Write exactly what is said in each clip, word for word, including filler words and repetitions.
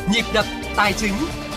Nhịp đập tài chính.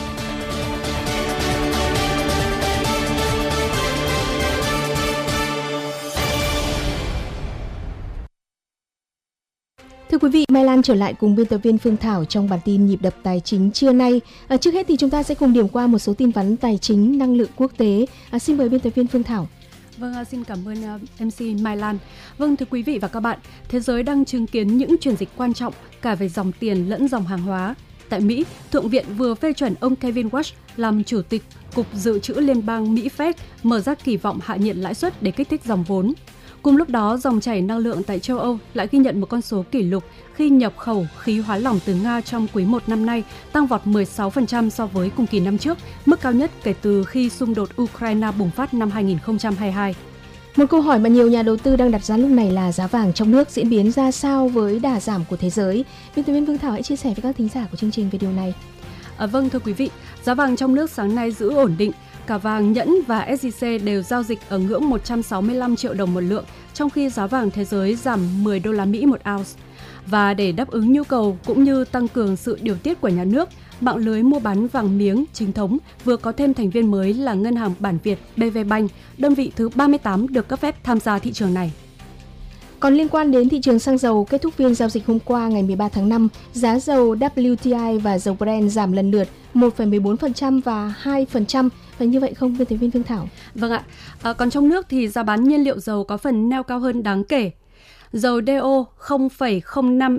Thưa quý vị, Mai Lan trở lại cùng biên tập viên Phương Thảo trong bản tin Nhịp đập tài chính trưa nay. À, trước hết thì chúng ta sẽ cùng điểm qua một số tin vắn tài chính năng lượng quốc tế. À, xin mời biên tập viên Phương Thảo. Vâng, xin cảm ơn em xê Mai Lan. Vâng, thưa quý vị và các bạn, thế giới đang chứng kiến những chuyển dịch quan trọng cả về dòng tiền lẫn dòng hàng hóa. Tại Mỹ, Thượng viện vừa phê chuẩn ông Kevin Warsh làm chủ tịch Cục Dự trữ Liên bang Mỹ Fed, mở ra kỳ vọng hạ nhiệt lãi suất để kích thích dòng vốn. Cùng lúc đó, dòng chảy năng lượng tại châu Âu lại ghi nhận một con số kỷ lục khi nhập khẩu khí hóa lỏng từ Nga trong quý một năm nay tăng vọt mười sáu phần trăm so với cùng kỳ năm trước, mức cao nhất kể từ khi xung đột Ukraine bùng phát năm hai không hai hai. Một câu hỏi mà nhiều nhà đầu tư đang đặt ra lúc này là giá vàng trong nước diễn biến ra sao với đà giảm của thế giới. Biên tập viên Phương Thảo hãy chia sẻ với các thính giả của chương trình về điều này. À, vâng, thưa quý vị, giá vàng trong nước sáng nay giữ ổn định. Cả vàng nhẫn và ét gi xê đều giao dịch ở ngưỡng một trăm sáu mươi lăm triệu đồng một lượng, trong khi giá vàng thế giới giảm mười đô la Mỹ một ounce. Và để đáp ứng nhu cầu cũng như tăng cường sự điều tiết của nhà nước, mạng lưới mua bán vàng miếng chính thống vừa có thêm thành viên mới là Ngân hàng Bản Việt bê vê Bank, đơn vị thứ ba mươi tám được cấp phép tham gia thị trường này. Còn liên quan đến thị trường xăng dầu, kết thúc phiên giao dịch hôm qua ngày mười ba tháng năm, giá dầu vê kép tê i và dầu Brent giảm lần lượt một phẩy mười bốn phần trăm và hai phần trăm. Và như vậy không, biên tập viên Phương Thảo? Vâng ạ. À, còn trong nước thì giá bán nhiên liệu dầu có phần neo cao hơn đáng kể. Dầu đê ô không phẩy không năm